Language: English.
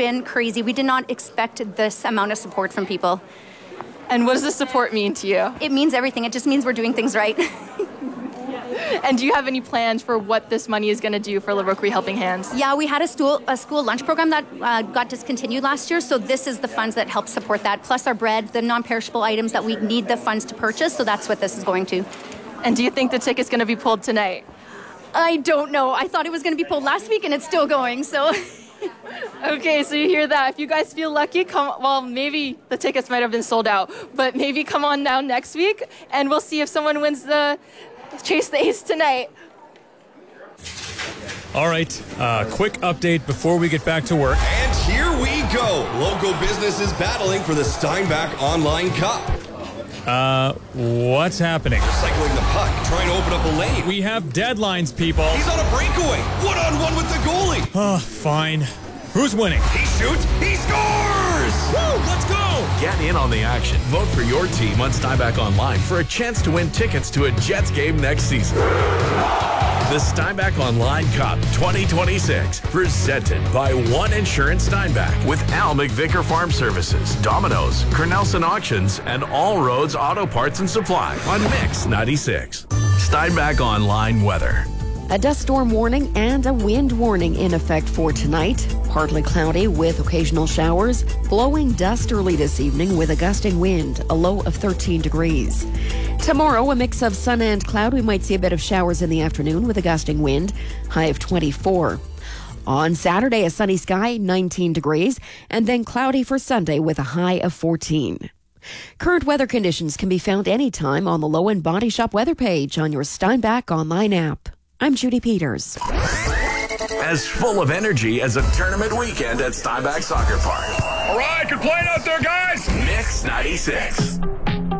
been crazy. We did not expect this amount of support from people. And what does the support mean to you? It means everything. It just means we're doing things right. And do you have any plans for what this money is going to do for LaRoquerie Helping Hands? Yeah, we had a school lunch program that got discontinued last year, so this is the funds that help support that, plus our bread, the non-perishable items that we need the funds to purchase, so that's what this is going to. And do you think the ticket's going to be pulled tonight? I don't know. I thought it was going to be pulled last week, and it's still going, so... Okay, so you hear that. If you guys feel lucky, maybe the tickets might have been sold out, but maybe come on down next week, and we'll see if someone wins the Chase the Ace tonight. All right, quick update before we get back to work. And here we go. Local businesses battling for the Steinbach Online Cup. What's happening? Cycling the puck, trying to open up a lane. We have deadlines, people. He's on a breakaway. One-on-one with the goalie. Oh, fine. Who's winning? He shoots. He scores! Woo, let's go! Get in on the action. Vote for your team on Steinbach Online for a chance to win tickets to a Jets game next season. The Steinbach Online Cup 2026, presented by One Insurance Steinbach with Al McVicker Farm Services, Domino's, Cornelson Auctions, and All Roads Auto Parts and Supply on Mix 96. Steinbach Online weather. A dust storm warning and a wind warning in effect for tonight. Partly cloudy with occasional showers. Blowing dust early this evening with a gusting wind, a low of 13 degrees. Tomorrow, a mix of sun and cloud. We might see a bit of showers in the afternoon with a gusting wind, high of 24. On Saturday, a sunny sky, 19 degrees, and then cloudy for Sunday with a high of 14. Current weather conditions can be found anytime on the Low End Body Shop weather page on your Steinbach Online app. I'm Judy Peters. As full of energy as a tournament weekend at Steinbach Soccer Park. All right, good playing out there, guys. Mix 96.